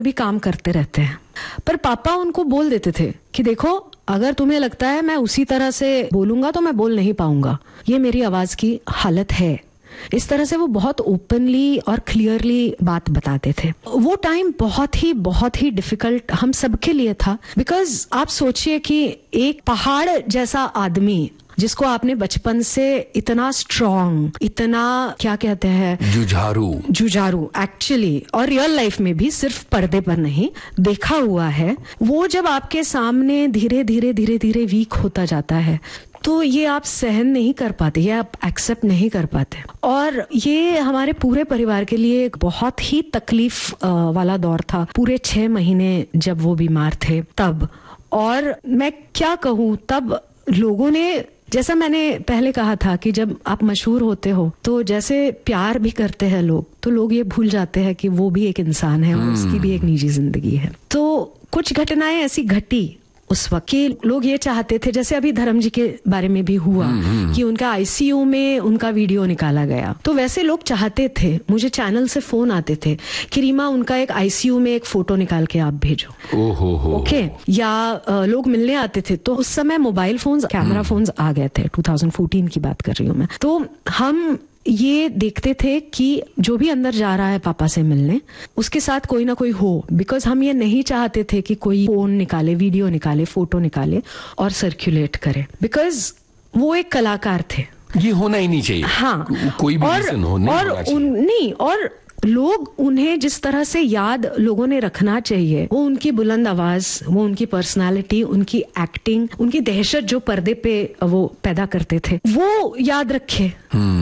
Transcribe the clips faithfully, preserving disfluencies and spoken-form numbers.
भी काम करते रहते हैं। पर पापा उनको बोल देते थे कि देखो, अगर तुम्हें लगता है मैं उसी तरह से बोलूंगा तो मैं बोल नहीं पाऊंगा, ये मेरी आवाज की हालत है। इस तरह से वो बहुत ओपनली और क्लियरली बात बताते थे। वो टाइम बहुत ही बहुत ही डिफिकल्ट हम सबके लिए था, बिकॉज आप सोचिए कि एक पहाड़ जैसा आदमी जिसको आपने बचपन से इतना स्ट्रॉन्ग, इतना क्या कहते हैं, जुझारू जुझारू एक्चुअली और रियल लाइफ में भी, सिर्फ पर्दे पर नहीं, देखा हुआ है, वो जब आपके सामने धीरे धीरे धीरे धीरे वीक होता जाता है तो ये आप सहन नहीं कर पाते, ये आप एक्सेप्ट नहीं कर पाते। और ये हमारे पूरे परिवार के लिए एक बहुत ही तकलीफ वाला दौर था, पूरे छह महीने जब वो बीमार थे तब। और मैं क्या कहूँ, तब लोगों ने, जैसा मैंने पहले कहा था कि जब आप मशहूर होते हो तो जैसे प्यार भी करते हैं लोग, तो लोग ये भूल जाते हैं कि वो भी एक इंसान है और उसकी भी एक निजी जिंदगी है। तो कुछ घटनाएं ऐसी घटी उस वक्त कि लोग ये चाहते थे, जैसे अभी धर्म जी के बारे में भी हुआ कि उनका आईसीयू में उनका वीडियो निकाला गया, तो वैसे लोग चाहते थे, मुझे चैनल से फोन आते थे कि रीमा उनका एक आईसीयू में एक फोटो निकाल के आप भेजो। ओहो हो। ओके, या आ, लोग मिलने आते थे। तो उस समय मोबाइल फोन्स, कैमरा फोन्स आ गए थे, दो हज़ार चौदह की बात कर रही हूँ मैं। तो हम ये देखते थे कि जो भी अंदर जा रहा है पापा से मिलने, उसके साथ कोई ना कोई हो, बिकॉज हम ये नहीं चाहते थे कि कोई फोन निकाले, वीडियो निकाले, फोटो निकाले और सर्कुलेट करे, बिकॉज वो एक कलाकार थे। ये होना ही नहीं चाहिए। हाँ, कोई भी रीजन हो, नहीं और होना चाहिए। उन, नहीं और लोग उन्हें जिस तरह से याद लोगों ने रखना चाहिए, वो उनकी बुलंद आवाज, वो उनकी पर्सनालिटी, उनकी एक्टिंग, उनकी दहशत जो पर्दे पे वो पैदा करते थे, वो याद रखे।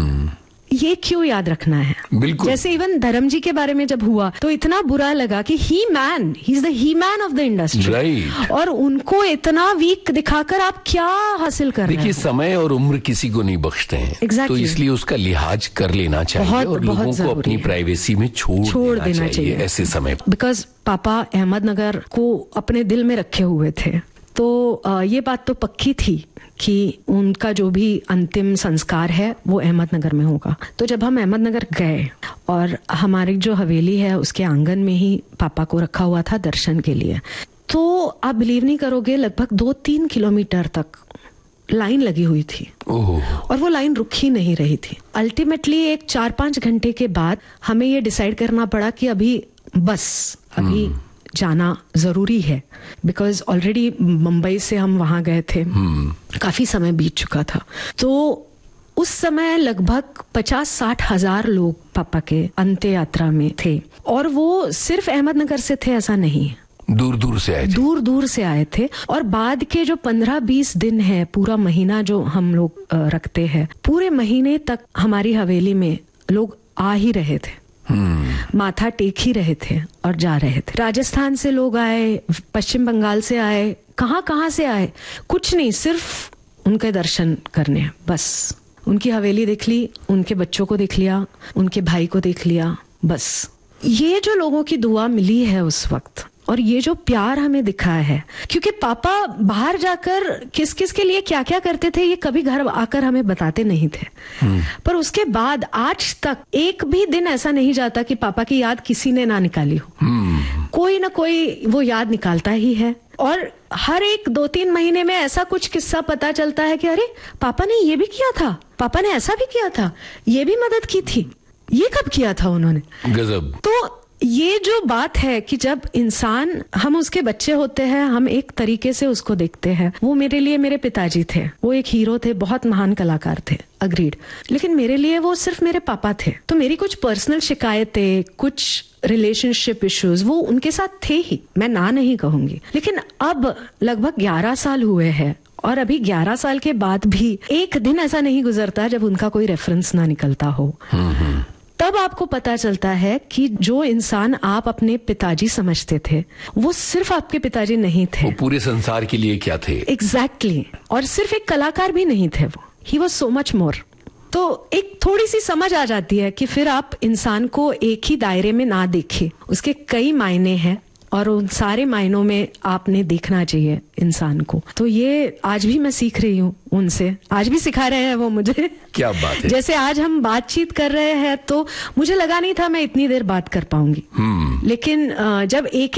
ये क्यों याद रखना है? बिल्कुल। जैसे इवन धर्म जी के बारे में जब हुआ तो इतना बुरा लगा कि ही man, he is the he man of the industry, right. और उनको इतना वीक दिखाकर आप क्या हासिल कर रहे हैं? देखिए, समय और उम्र किसी को नहीं बख्शते हैं। exactly. तो इसलिए उसका लिहाज कर लेना चाहिए बहुत, और बहुत लोगों को अपनी प्राइवेसी में छोड़, छोड़ देना, देना चाहिए, चाहिए ऐसे समय। बिकॉज पापा अहमदनगर को अपने दिल में रखे हुए थे, तो ये बात तो पक्की थी कि उनका जो भी अंतिम संस्कार है वो अहमदनगर में होगा। तो जब हम अहमदनगर गए और हमारी जो हवेली है उसके आंगन में ही पापा को रखा हुआ था दर्शन के लिए, तो आप बिलीव नहीं करोगे, लगभग दो तीन किलोमीटर तक लाइन लगी हुई थी। ओह। और वो लाइन रुक ही नहीं रही थी। अल्टीमेटली एक चार पांच घंटे के बाद हमें ये डिसाइड करना पड़ा कि अभी बस, अभी जाना जरूरी है, बिकॉज ऑलरेडी मुंबई से हम वहां गए थे, काफी समय बीत चुका था। तो उस समय लगभग पचास साठ हजार लोग पापा के अंत्य यात्रा में थे, और वो सिर्फ अहमदनगर से थे ऐसा नहीं, दूर दूर से आए थे। दूर दूर से आए थे। और बाद के जो पंद्रह बीस दिन है, पूरा महीना जो हम लोग रखते हैं, पूरे महीने तक हमारी हवेली में लोग आ ही रहे थे, माथा टेक ही रहे थे और जा रहे थे। राजस्थान से लोग आए, पश्चिम बंगाल से आए, कहाँ कहाँ से आए, कुछ नहीं, सिर्फ उनके दर्शन करने, बस उनकी हवेली देख ली, उनके बच्चों को देख लिया, उनके भाई को देख लिया, बस। ये जो लोगों की दुआ मिली है उस वक्त, और ये जो प्यार हमें दिखा है, क्योंकि पापा बाहर जाकर किस किस के लिए क्या क्या करते थे ये कभी घर आकर हमें बताते नहीं थे, पर उसके बाद आज तक एक भी दिन ऐसा नहीं जाता कि पापा की याद किसी ने ना निकाली हो। कोई ना कोई वो याद निकालता ही है, और हर एक दो तीन महीने में ऐसा कुछ किस्सा पता चलता है कि अरे पापा ने ये भी किया था, पापा ने ऐसा भी किया था, ये भी मदद की थी, ये कब किया था उन्होंने। गजब। तो ये जो बात है कि जब इंसान, हम उसके बच्चे होते हैं, हम एक तरीके से उसको देखते हैं। वो मेरे लिए मेरे पिताजी थे, वो एक हीरो थे, बहुत महान कलाकार थे, अग्रीड, लेकिन मेरे लिए वो सिर्फ मेरे पापा थे। तो मेरी कुछ पर्सनल शिकायतें, कुछ रिलेशनशिप इश्यूज वो उनके साथ थे ही, मैं ना नहीं कहूंगी। लेकिन अब लगभग ग्यारह साल हुए हैं, और अभी ग्यारह साल के बाद भी एक दिन ऐसा नहीं गुजरता जब उनका कोई रेफरेंस ना निकलता हो। तब आपको पता चलता है कि जो इंसान आप अपने पिताजी समझते थे, वो सिर्फ आपके पिताजी नहीं थे, वो पूरे संसार के लिए क्या थे। Exactly exactly. और सिर्फ एक कलाकार भी नहीं थे वो, he was so much more. तो एक थोड़ी सी समझ आ जाती है कि फिर आप इंसान को एक ही दायरे में ना देखें, उसके कई मायने हैं, और उन सारे मायनों में आपने देखना चाहिए इंसान को। तो ये आज भी मैं सीख रही हूँ उनसे, आज भी सिखा रहे हैं वो मुझे। क्या बात है। जैसे आज हम बातचीत कर रहे हैं तो मुझे लगा नहीं था मैं इतनी देर बात कर पाऊंगी, लेकिन जब एक